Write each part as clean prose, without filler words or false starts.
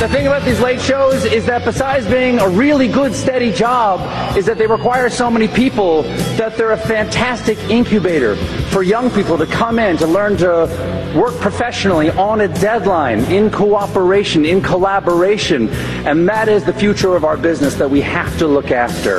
The thing about these late shows is that besides being a really good, steady job, is that they require so many people that they're a fantastic incubator for young people to come in, to learn to work professionally on a deadline, in cooperation, in collaboration. And that is the future of our business that we have to look after.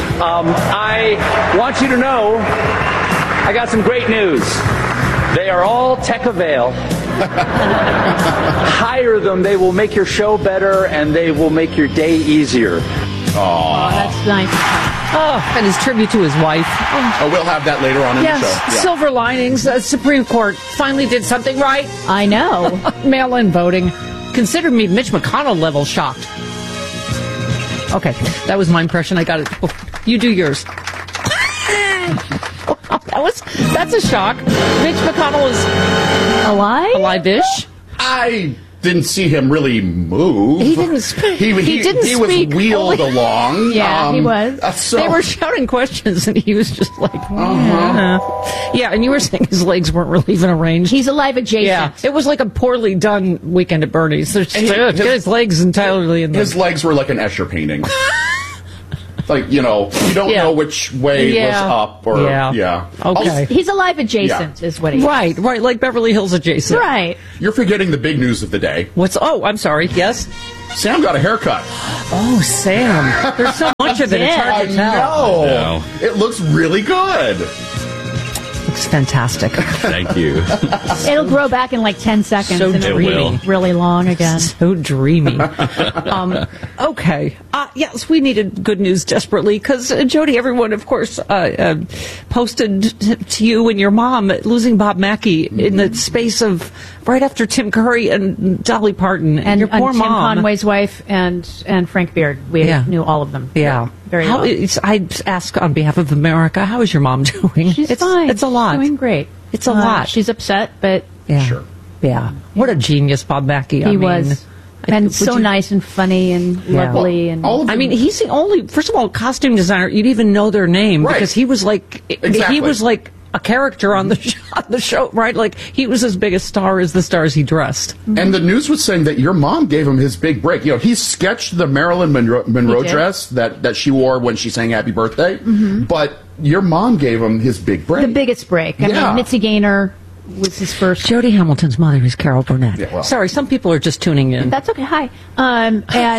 I want you to know I got some great news. They are all tech-avail. Hire them. They will make your show better, and they will make your day easier. Oh, that's nice. Oh, and his tribute to his wife. Oh, we'll have that later on in the show. Yeah. Silver linings. Supreme Court finally did something right. I know. Mail-in voting. Consider me Mitch McConnell level shocked. Okay, that was my impression. I got it. Oh, you do yours. That's a shock. Mitch McConnell is alive? Alive-ish. I didn't see him really move. He didn't speak. He was wheeled along. Yeah, he was. So. They were shouting questions, and he was just like, yeah. And you were saying his legs weren't really even arranged. He's alive adjacent. Yeah, it was like a poorly done Weekend at Bernie's. His legs entirely in there. His legs were like an Escher painting. Like, you don't know which way was up or, Okay. He's alive adjacent is what he is. Right, like Beverly Hills adjacent. Right. You're forgetting the big news of the day. I'm sorry, yes? Sam got a haircut. Oh, Sam. There's so much of it, it's hard to tell. No. It looks really good. Looks fantastic. Thank you. It'll grow back in like 10 seconds. So and it'll dreamy. be really long again. So dreamy. Okay. Yes, we needed good news desperately because, Jody, everyone, of course, posted to you and your mom losing Bob Mackie in the space of right after Tim Curry and Dolly Parton and your poor Tim mom. Conway's wife and Frank Beard. We knew all of them. Yeah. Very well. I ask on behalf of America, how is your mom doing? She's fine. It's a lot. She's doing great. It's a lot. She's upset, but... Yeah. Sure. Yeah. What a genius Bob Mackie. He was. And so nice and funny and lovely. Well, and he's the only, first of all, costume designer, you'd even know their name because he was like, he was like a character on the show, right? Like, he was as big a star as the stars he dressed. And the news was saying that your mom gave him his big break. He sketched the Marilyn Monroe dress that she wore when she sang Happy Birthday, but your mom gave him his big break. The biggest break. I mean, Mitzi Gaynor was his first. Jody Hamilton's mother is Carol Burnett. Yeah, well. Sorry, some people are just tuning in. That's okay. Hi. And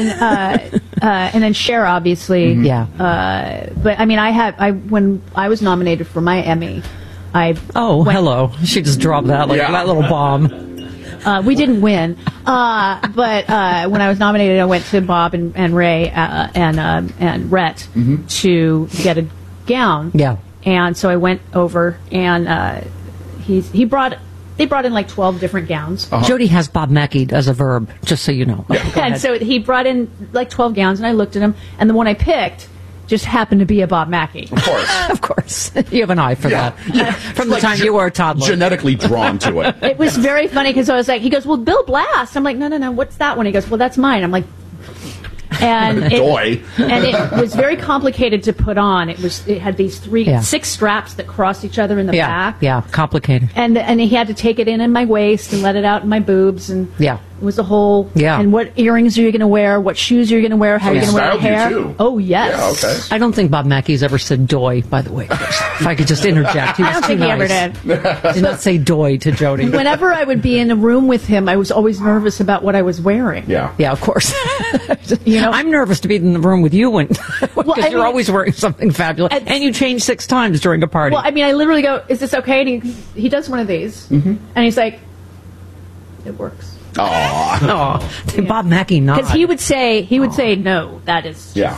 then Cher, obviously. Yeah. But I mean, when I was nominated for my Emmy, hello. She just dropped that that little bomb. We didn't win, but when I was nominated, I went to Bob and Ray and Rhett to get a gown. Yeah. And so I went over, and they brought in like 12 different gowns. Jody has Bob Mackie as a verb, just so you know. And so he brought in like 12 gowns, and I looked at them, and the one I picked just happened to be a Bob Mackie. Of course. Of course. You have an eye for that. Yeah. From the time you were a toddler. Genetically drawn to it. It was very funny because I was like, he goes, well, Bill Blast. I'm like, no, what's that one? He goes, well, that's mine. I'm like, and it was very complicated to put on. It had these 6 straps that crossed each other in the back. Yeah, complicated. And he had to take it in my waist and let it out in my boobs, and it was a whole. Yeah. And what earrings are you going to wear? What shoes are you going to wear? How are you going to wear your hair? You too. Oh yes. Yeah, okay. I don't think Bob Mackie's ever said "doy." By the way, if I could just interject, he was I don't too think he ever nice. Did not say "doy" to Jody. Whenever I would be in a room with him, I was always nervous about what I was wearing. Yeah, of course. I'm nervous to be in the room with you because you're always wearing something fabulous, and you change 6 times during a party. Well, I mean, I literally go, "Is this okay?" And he does one of these, and he's like, "It works." Bob Mackie not. Because he would say, "No, that is." Yeah.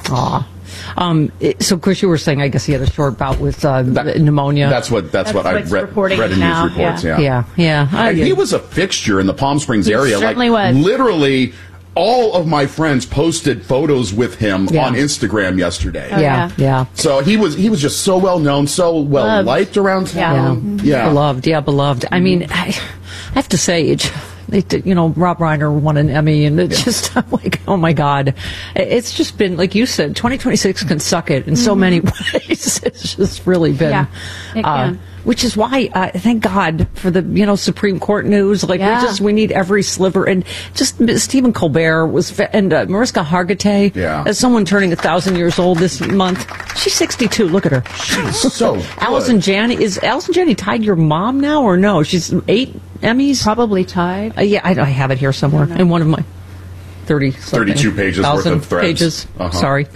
So, of course, you were saying, I guess he had a short bout with pneumonia. That's what I read in news reports. Yeah. And he was a fixture in the Palm Springs area. Certainly was. Literally, all of my friends posted photos with him on Instagram yesterday. Yeah. So he was just so well known, so well liked around town. Yeah. Beloved. I mean, I have to say, Rob Reiner won an Emmy, and it's just, I'm like, oh my God. It's just been, like you said, 2026 can suck it in so many ways. It's just really been. Yeah, it can. which is why, thank God for the, Supreme Court news. Like, we need every sliver. And just Stephen Colbert and Mariska Hargitay, as someone turning 1,000 years old this month. She's 62. Look at her. She's so good. Allison Janney tied your mom now or no? She's 8 Emmys? Probably tied. I have it here somewhere in one of my 32 pages worth of threads. Pages. Sorry.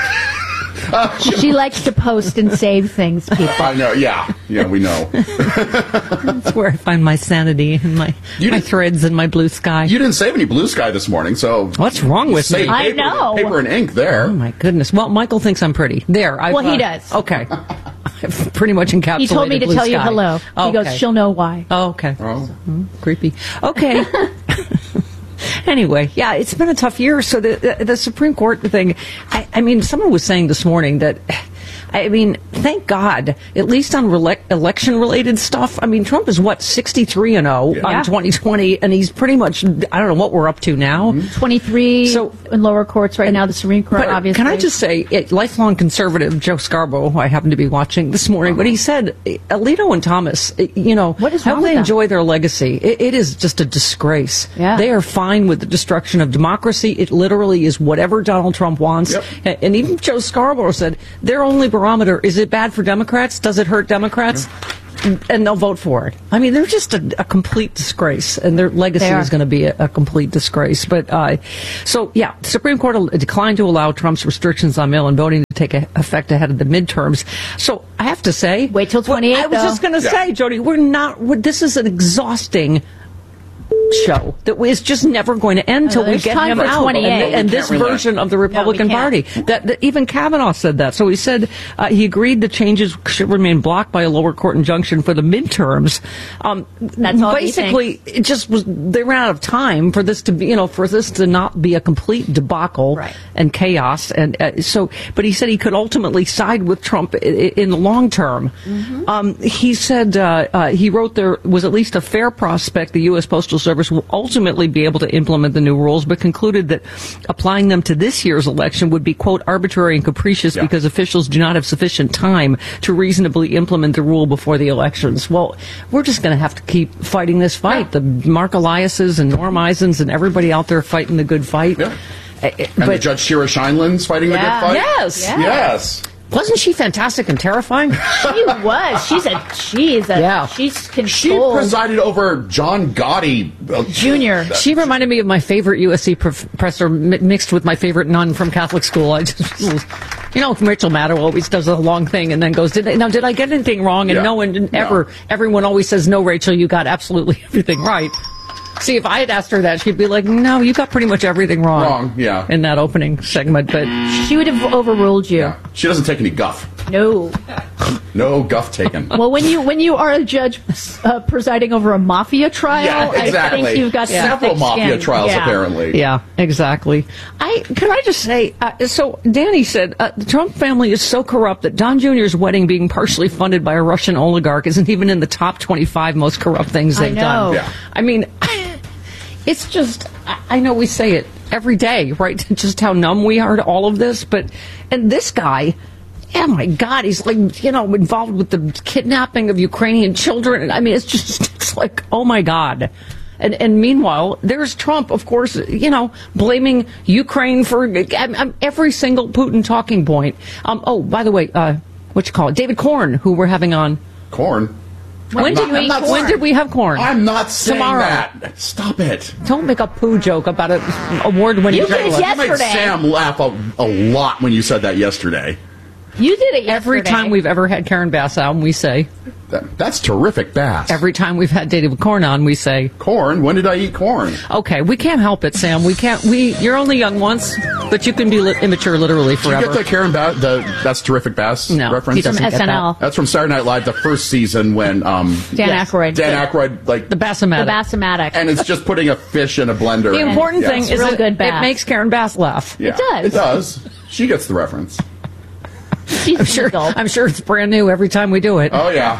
She likes to post and save things, people. I know, yeah, we know. That's where I find my sanity and my threads and my blue sky. You didn't save any blue sky this morning, so... What's wrong with me? I know. Paper and ink there. Oh, my goodness. Well, Michael thinks I'm pretty. There. He does. Okay. I've pretty much encapsulated He told me to tell you hello. Oh, he goes, she'll know why. Oh, okay. Oh. Creepy. Okay. Anyway, it's been a tough year. So the Supreme Court thing, I mean, someone was saying this morning that, thank God, at least on election-related stuff. I mean, Trump is, 63-0 on 2020, and he's pretty much, I don't know what we're up to now. 23 in lower courts right now, the Supreme Court, but obviously. Can I just say, lifelong conservative Joe Scarborough, who I happen to be watching this morning, but he said, Alito and Thomas, what is wrong how with they them? enjoy their legacy. It is just a disgrace. Yeah. They are fine with the destruction of democracy. It literally is whatever Donald Trump wants. Yep. And even Joe Scarborough said, their only barometer, is it bad for Democrats? Does it hurt Democrats? And they'll vote for it. I mean, they're just a complete disgrace, and their legacy is going to be a complete disgrace. But the Supreme Court declined to allow Trump's restrictions on mail-in voting to take effect ahead of the midterms. So I have to say, wait till 28. I was just going to say, Jody, this is an exhausting show that is just never going to end until we get him out. And this version of the Republican Party. That even Kavanaugh said that. So he said he agreed the changes should remain blocked by a lower court injunction for the midterms. That's all basically, it just was. They ran out of time for this to be, for this to not be a complete debacle and chaos. And but he said he could ultimately side with Trump in the long term. Mm-hmm. He said he wrote there was at least a fair prospect the U.S. Postal Service will ultimately be able to implement the new rules, but concluded that applying them to this year's election would be, quote, arbitrary and capricious because officials do not have sufficient time to reasonably implement the rule before the elections. Well, we're just going to have to keep fighting this fight. The Mark Eliases and Norm Eisens and everybody out there fighting the good fight. Yeah. And Judge Shira Scheinland's fighting the good fight? Yes. Wasn't she fantastic and terrifying? She was. She's controlled. She presided over John Gotti Jr. She reminded me of my favorite USC professor mixed with my favorite nun from Catholic school. Rachel Maddow always does a long thing and then goes, did I get anything wrong? And everyone always says, no, Rachel, you got absolutely everything right. See, if I had asked her that, she'd be like, no, you got pretty much everything wrong. In that opening segment. But she would have overruled you. Yeah. She doesn't take any guff. No. No guff taken. Well, when you are a judge presiding over a mafia trial, exactly. I think you've got several mafia trials, apparently. Yeah, exactly. Can I just say, so Danny said, the Trump family is so corrupt that Don Jr.'s wedding being partially funded by a Russian oligarch isn't even in the top 25 most corrupt things they've done. Yeah. I mean, it's just, I know we say it every day, right? Just how numb we are to all of this. And this guy, oh my God, he's involved with the kidnapping of Ukrainian children. I mean, it's like, oh my God. And meanwhile, there's Trump, of course, blaming Ukraine for every single Putin talking point. By the way, David Corn, who we're having on. Corn? When did we have corn? I'm not saying Tomorrow. that. Stop it. Don't make a poo joke about an award-winning journalist. You made Sam laugh a lot when you said that yesterday. You did it yesterday. Every time we've ever had Karen Bass on, we say. That's terrific, Bass. Every time we've had David Corn on, we say. Corn? When did I eat corn? Okay, we can't help it, Sam. You're only young once, but you can be immature literally forever. Did you get the Karen Bass, That's Terrific Bass reference? From SNL. That's from Saturday Night Live, the first season when Dan Aykroyd. Dan Aykroyd, the Bass-O-Matic. The Bass-O-Matic. And it's just putting a fish in a blender. The important thing is that it makes Karen Bass laugh. Yeah, it does. She gets the reference. I'm sure it's brand new every time we do it. Oh, yeah.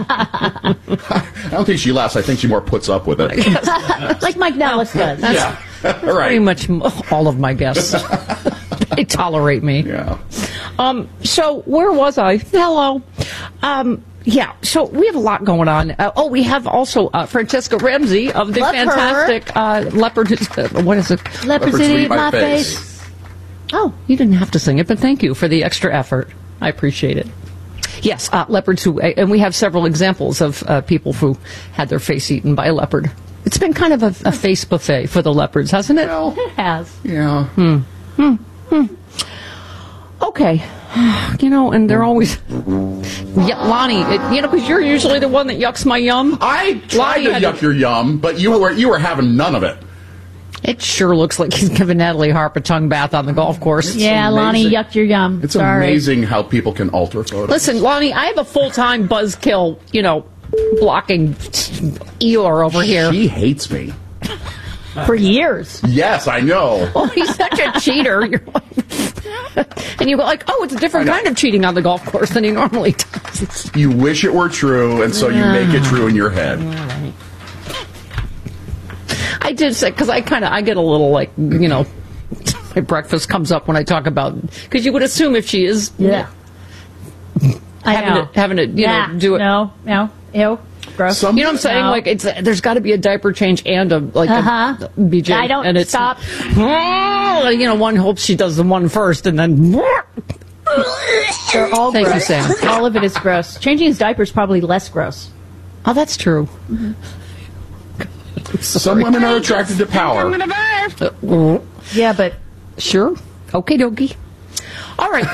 I don't think she laughs. I think she more puts up with it. Like Mike Nellis does. Yeah. Right. Pretty much all of my guests. They tolerate me. Yeah. So where was I? Hello. Yeah, so we have a lot going on. We have also Francesca Ramsey of the fantastic Leopard. What is it? Leopards Eat My Face. Oh, you didn't have to sing it, but thank you for the extra effort. I appreciate it. Yes, leopards who, and we have several examples of people who had their face eaten by a leopard. It's been kind of a face buffet for the leopards, hasn't it? Well, it has. Yeah. Okay. And they're always... Lonnie, because you're usually the one that yucks my yum. I tried to yuck your yum, but you were having none of it. It sure looks like he's giving Natalie Harp a tongue bath on the golf course. Yeah, Lonnie yucked your yum. It's amazing how people can alter photos. Listen, Lonnie, I have a full-time buzzkill, blocking Eeyore over here. She hates me. For years. Yes, I know. Oh, he's such a cheater. And you go like, it's a different kind of cheating on the golf course than he normally does. You wish it were true, and so you make it true in your head. Right. I did say, because I get a little my breakfast comes up when I talk about, because you would assume if she is having to do it. No, ew, gross. You know what I'm saying? Like there's got to be a diaper change and a BJ. I don't and it's, stop. One hopes she does the one first, and then they're all Thank gross. you, Sam. All of it is gross. Changing his diaper is probably less gross. Oh, that's true. Mm-hmm. Some women are attracted to power. Yeah, but sure. Okie dokie. All right.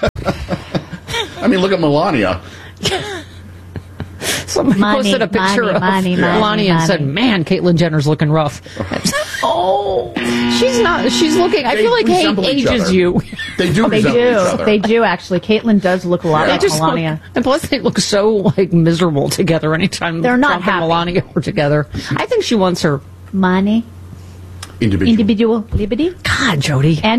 I mean, look at Melania. Somebody posted a picture of Melania and said, "Man, Caitlyn Jenner's looking rough." She's not. She's looking. I feel like hate ages you. They do. They resemble do. each other. They do actually. Caitlyn does look a lot like Melania. And plus, they look so miserable together. Anytime they're not Trump happy. and Melania are together, I think she wants her money, individual liberty. God, Jody. And